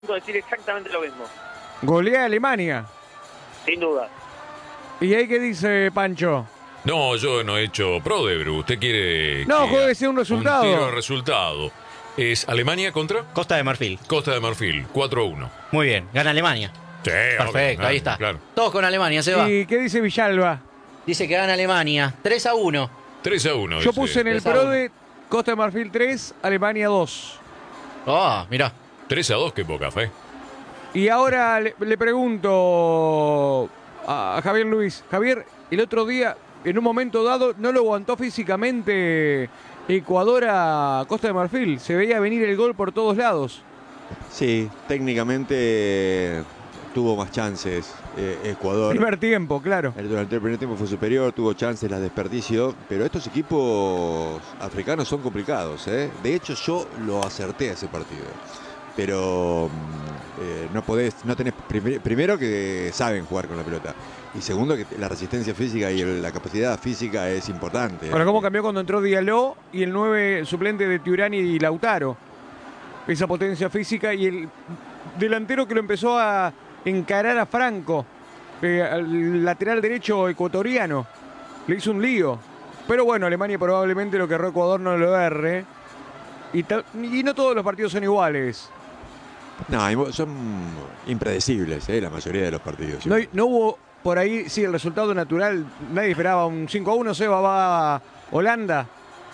decir exactamente lo mismo. Golea a Alemania. Sin duda. ¿Y ahí qué dice Pancho? No, yo no he hecho Prodebru. ¿Usted quiere...? No, que juegue un resultado. Un tiro de resultado. ¿Es Alemania contra? Costa de Marfil. Costa de Marfil, 4-1. Muy bien, gana Alemania. Sí, Perfecto, ahí está. Claro. Todos con Alemania, se va. ¿Y qué dice Villalba? Dice que gana Alemania. 3-1. 3-1. Yo puse en el 3-1. pro de Costa de Marfil 3, Alemania 2. Ah, mirá. 3-2, qué poca fe. Y ahora le pregunto a Javier Luis. Javier, el otro día, en un momento dado, no lo aguantó físicamente Ecuador a Costa de Marfil. Se veía venir el gol por todos lados. Sí, técnicamente tuvo más chances Ecuador. Primer tiempo, claro. Durante el primer tiempo fue superior, tuvo chances, las desperdició, pero estos equipos africanos son complicados, ¿eh? De hecho, yo lo acerté a ese partido. Pero no tenés, primero que saben jugar con la pelota, y segundo que la resistencia física y la capacidad física es importante. Ahora, ¿cómo cambió cuando entró Diallo y el 9 suplente de Tiurani y Lautaro? Esa potencia física y el delantero que lo empezó a encarar a Franco, al lateral derecho ecuatoriano. Le hizo un lío. Pero bueno, Alemania probablemente lo que erró Ecuador no lo erre. Y no todos los partidos son iguales. No, son impredecibles, la mayoría de los partidos. No hubo por ahí, sí, el resultado natural. Nadie esperaba un 5-1, Seba va a Holanda.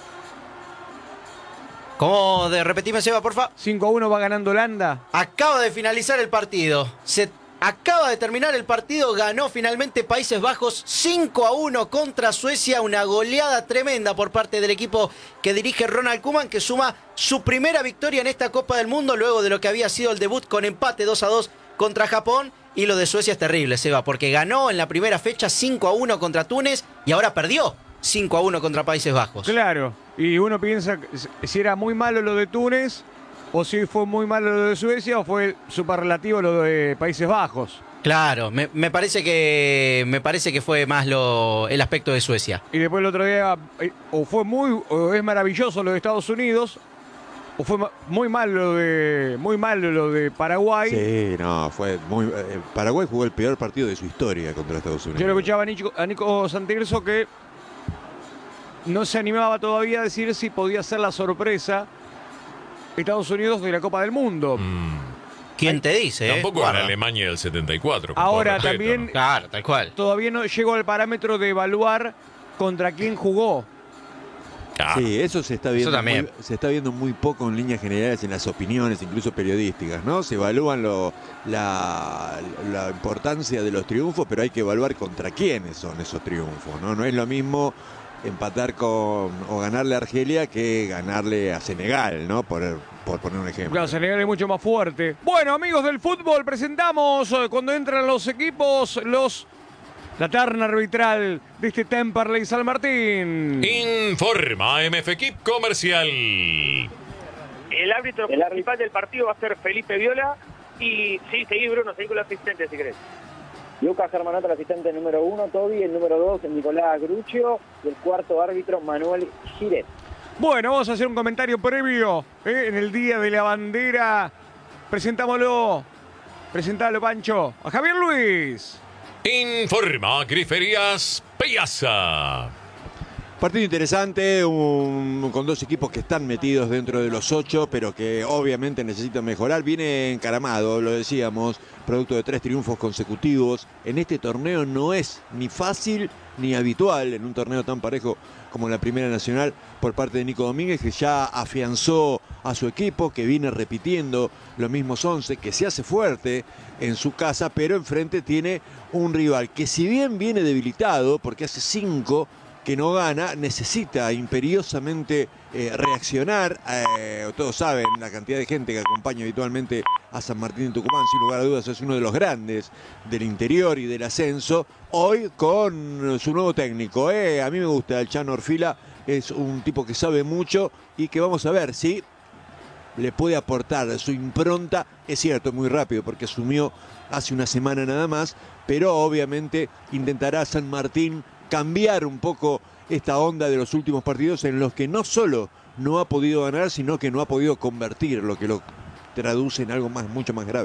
¿Cómo? Repetime, Seba, porfa. 5-1 va ganando Holanda. Acaba de finalizar el partido. Se acaba de terminar el partido. Ganó finalmente Países Bajos 5-1 contra Suecia. Una goleada tremenda por parte del equipo que dirige Ronald Koeman, que suma su primera victoria en esta Copa del Mundo luego de lo que había sido el debut con empate 2-2 contra Japón. Y lo de Suecia es terrible, Seba, porque ganó en la primera fecha 5-1 contra Túnez y ahora perdió 5-1 contra Países Bajos. Claro, y uno piensa si era muy malo lo de Túnez, o si fue muy malo lo de Suecia, o fue superlativo lo de Países Bajos. Claro, me parece que fue más el aspecto de Suecia. Y después el otro día, o es maravilloso lo de Estados Unidos, o fue muy malo lo de Paraguay. Sí, no, fue muy... Paraguay jugó el peor partido de su historia contra Estados Unidos. Yo le escuchaba a Nico Santirso que no se animaba todavía a decir si podía ser la sorpresa Estados Unidos de la Copa del Mundo. ¿Quién te dice? Tampoco era Alemania del 74. Ahora respeto, también, ¿no? Claro, tal cual. Todavía no llegó al parámetro de evaluar contra quién jugó. Claro. Sí, eso se está viendo. Eso también. Se está viendo muy poco en líneas generales en las opiniones, incluso periodísticas, ¿no? Se evalúan la importancia de los triunfos, pero hay que evaluar contra quiénes son esos triunfos, ¿no? No es lo mismo empatar o ganarle a Argelia que ganarle a Senegal, ¿no? Por poner un ejemplo. Claro, Senegal es mucho más fuerte. Bueno, amigos del fútbol, presentamos cuando entran los equipos, la terna arbitral de este Temperley San Martín. Informa MF Equip Comercial. El árbitro principal del partido va a ser Felipe Viola. Y sí, seguí Bruno, seguí con el asistente si querés. Lucas Germanato, el asistente número 1, Toby, el número 2, Nicolás Gruccio, y el cuarto árbitro, Manuel Giret. Bueno, vamos a hacer un comentario previo en el Día de la Bandera. Presentalo, Pancho. A Javier Luis. Informa Griferías Piazza. Partido interesante, con dos equipos que están metidos dentro de los 8, pero que obviamente necesitan mejorar. Viene encaramado, lo decíamos, producto de 3 triunfos consecutivos. En este torneo no es ni fácil ni habitual, en un torneo tan parejo como la Primera Nacional, por parte de Nico Domínguez, que ya afianzó a su equipo, que viene repitiendo los mismos 11, que se hace fuerte en su casa, pero enfrente tiene un rival que, si bien viene debilitado, porque hace 5 que no gana, necesita imperiosamente reaccionar. Todos saben la cantidad de gente que acompaña habitualmente a San Martín de Tucumán, sin lugar a dudas es uno de los grandes del interior y del ascenso. Hoy con su nuevo técnico, a mí me gusta el Chano Orfila, es un tipo que sabe mucho y que vamos a ver si le puede aportar su impronta. Es cierto, muy rápido porque asumió hace una semana nada más, pero obviamente intentará San Martín cambiar un poco esta onda de los últimos partidos en los que no solo no ha podido ganar, sino que no ha podido convertir, lo que lo traduce en algo mucho más grave.